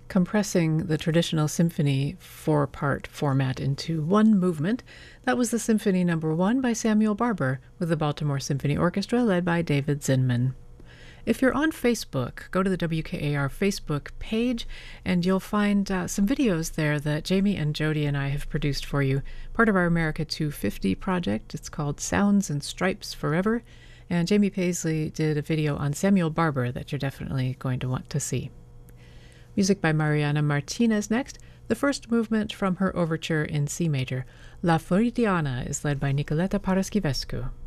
compressing the traditional symphony four-part format into one movement. That was the Symphony Number 1 by Samuel Barber with the Baltimore Symphony Orchestra led by David Zinman. If you're on Facebook, go to the WKAR Facebook page and you'll find some videos there that Jamie and Jody and I have produced for you, part of our America 250 project. It's called Sounds and Stripes Forever, and Jamie Paisley did a video on Samuel Barber that you're definitely going to want to see. Music by Mariana Martinez next, the first movement from her overture in C major. La Floridiana is led by Nicoletta Paraschivescu.